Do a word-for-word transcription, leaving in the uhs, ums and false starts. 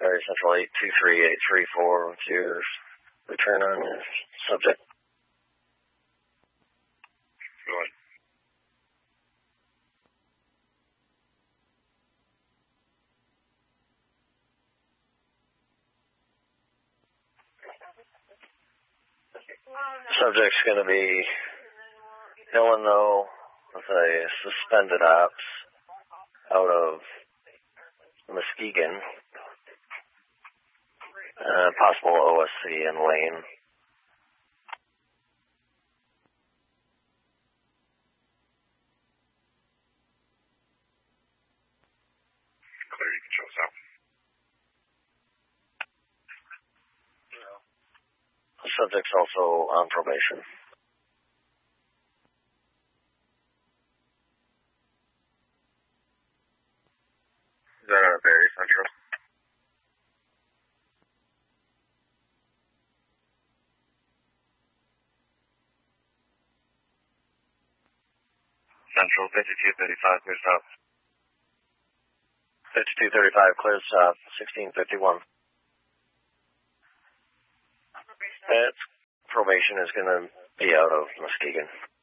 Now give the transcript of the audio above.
Barry Central eight two three eight three four, what's your return on your subject? Go ahead. Subject's going to be Illinois with a suspended ops out of Muskegon, uh, possible O S C in lane. Clear, you can show us out. The subject's also on probation. Is that a Barry Central? Central fifty-two thirty-five, clear stop. fifty-two thirty-five, clear stop, sixteen fifty-one. That probation is going to be out of Muskegon.